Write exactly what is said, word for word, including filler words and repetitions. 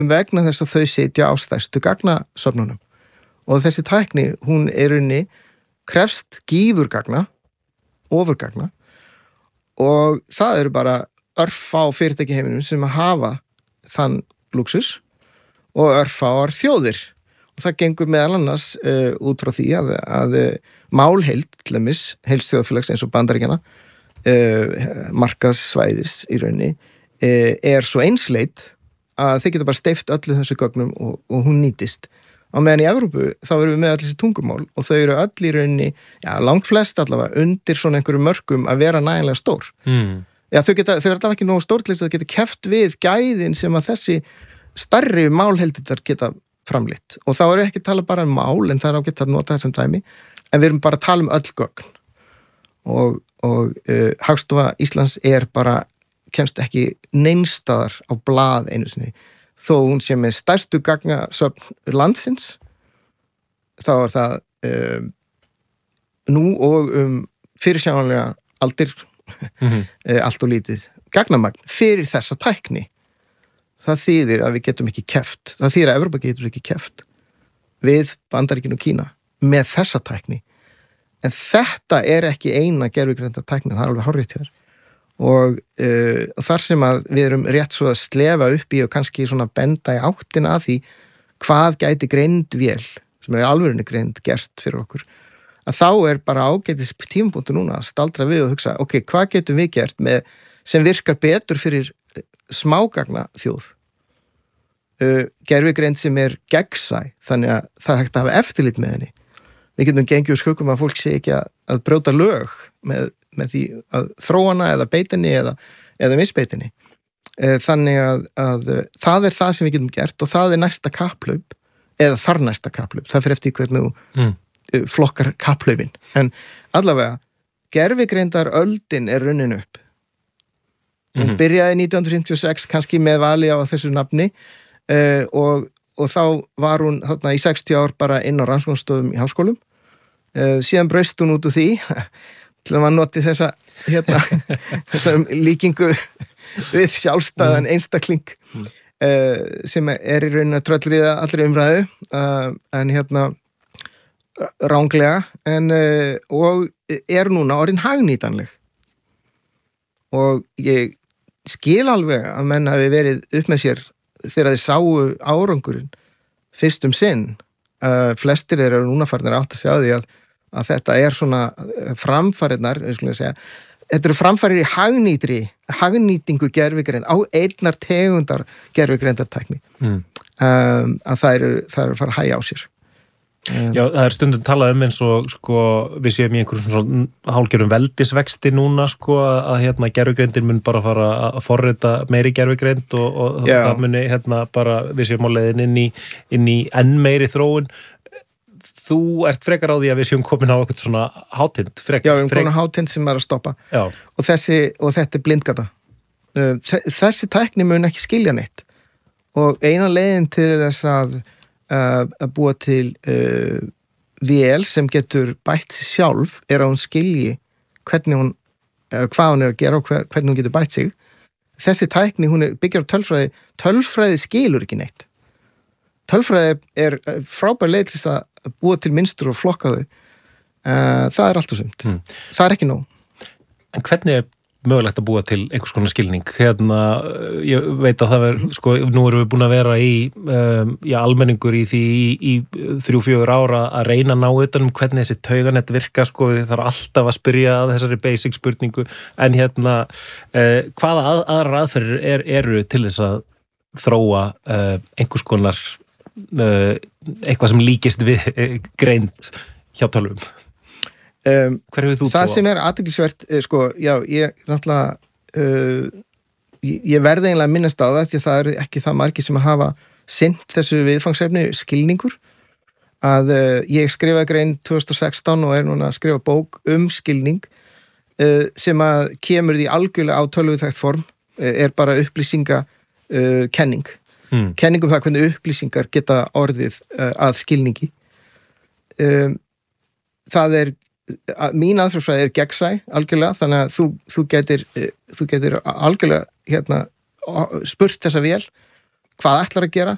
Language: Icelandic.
vegna þess að þau sitja á stærstu gagnasöfnunum og þessi tækni, hún er unni krefst gífurgagna ofurgagna og það eru bara örfá fyrirtæki í heiminum sem að hafa þann lúxus og örfáar þjóðir og það gengur meðal annars uh, út frá því að, að uh, málheild til dæmis, heilsþjóðfélags eins og Bandaríkjanna uh, markaðssvæðis í rauninni uh, er svo einsleit að þeir geta bara steypt öllu þessu gögnum og, og hún nýtist. Á meðan í Evrópu þá erum við með allir þessi tungumál og þau eru öll í rauninni, já, langflest allavega undir svona einhverju mörkum að vera nægilega stór. Mm. Já, þau geta, þau eru allavega ekki nógu stór til þess að geta keppt við gæðin sem að þessi stærri málheilditar geta framleitt. Og þá erum við ekki að tala bara um mál, en það er ágætt að nota þessum dæmi, en við erum bara að tala um öll gögn. Og, og uh, Hagstofa Íslands er bara, kemst ekki neinstaðar á blað einu sinni. Þó hún sé með stærstu gagnasöfn landsins, þá er það um, nú og um fyrirsjáanlega aldir mm-hmm. allt og lítið gagnamagn fyrir þessa tækni. Það þýðir að við getum ekki keppt, það þýðir að Evrópa getur ekki keppt við Bandaríkin og Kína með þessa tækni. En þetta er ekki eina gervigreinda tæknin, það er alveg hárrétt hér. Og uh, þar sem að við erum rétt svo að slefa upp í og kannski svona benda í áttina að því hvað gæti greind vél, sem er alvörinni greind gert fyrir okkur, að þá er bara ágætis tímapunktur núna að staldra við og hugsa, ok, hvað getum við gert með, sem virkar betur fyrir smágagna þjóð. Uh, gervigreind sem er gegnsæ, þannig að það er hægt að hafa eftirlit með henni. Við getum gengið úr skuggum að fólk sé ekki að, að brjóta lög með með því að þróana eða beitinni eða, eða misbeitinni. Þannig að, að það er það sem við getum gert og það er næsta kapplaup eða þar næsta kapplaup. Það fyrir eftir hvernig þú mm. flokkar kapplaupin. En allavega, gervigreindar öldin er runnin upp. Hún mm-hmm. byrjaði nítján hundruð fimmtíu og sex kannski með vali á þessu nafni uh, og, og þá var hún þarna í sextíu ár bara inn á rannsóknarstofum í háskólum. Uh, síðan braust hún út úr því til að maður noti þessa hérna, þessa líkingu við sjálfstæðan einstakling mm. uh, sem er í rauninu að tröllriða allri umræðu uh, en hérna ránglega en, uh, og er núna orðin hagnýtanleg og ég skil alveg að menn hafi verið upp með sér þegar þeir sáu árangurinn fyrst um sinn uh, flestir þeir eru núna farnir átt að sjá því að að þetta er svona framfarirnar, ég skulle segja, þetta eru framfarir í hagnýtri, hagnýtingu gervigreind, á einnar tegundar gervigreindartækni. Mm. Um, að það eru, það eru að fara að hægja á sér. Um, Já, það er stundum talað um eins og, sko, við séum í einhverjum svona hálfgerðum veldisvexti núna, sko, að hérna gervigreindir mun bara fara að forrita meiri gervigreind og, og það muni, hérna, bara, við séum á leiðin inn í, inn í enn meiri þróun. Þú ert frekar á því að við séum komin á eitthvað svona hátind. Frek, Já, við erum frek... komin á hátind sem er að stoppa. Já. Og, þessi, og þetta er blindgata. Þessi tækni mun ekki skilja neitt. Og eina leiðin til þess að, uh, að búa til uh, vél sem getur bætt sig sjálf er að hún skilji hvernig hún, uh, hvað hún er að gera og hver, hvernig hún getur bætt sig. Þessi tækni, hún er byggjar á tölfræði. Tölfræði skilur ekki neitt. Tölfræði er frábær leið til að að búa til mynstur og flokka þau. Uh, það er allt og sumt. Mm. Það er ekki nóg. En hvernig er mögulegt að búa til einhvers konar skilning? Hérna, ég veit að það er, sko, nú erum við búin að vera í, um, já, almenningur í því í, í þrjú, fjögur ára að reyna að ná utan um hvernig þessi tauganett virka, sko, við þarf alltaf að spyrja að þessari basic spurningu, en hérna, uh, hvaða að, aðrar aðferðir er, eru til þess að þróa uh, einhvers konar Uh, eitthvað sem líkist við uh, greind hjá tölvum um, hver hefur þú það trúa? Sem er athyglisvert, uh, sko, já, ég náttúrulega uh, ég, ég verði eiginlega að minnast á það því að það er ekki það margir sem að hafa sinnt þessu viðfangsefni skilningur að uh, ég skrifaði grein tvö þúsund og sextán og er núna að skrifa bók um skilning uh, sem að kemur því algjörlega á tölvutækt form uh, er bara upplýsinga uh, kenning Hmm. kenningum það hvernig upplýsingar geta orðið uh, að skilningi um, það er að, mín aðferðfræði er gegnsæ algjörlega, þannig að þú, þú getur uh, þú getur algjörlega hérna, spurt þessa vél hvað ætlar að gera